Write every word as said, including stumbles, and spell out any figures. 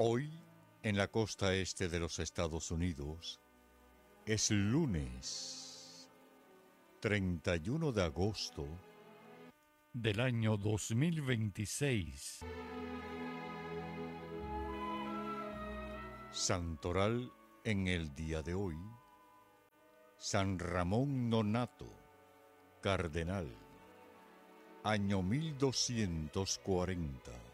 Hoy, en la costa este de los Estados Unidos, es lunes treinta y uno de agosto del año dos mil veintiséis. Santoral en el día de hoy: San Ramón Nonato, cardenal, año mil doscientos cuarenta.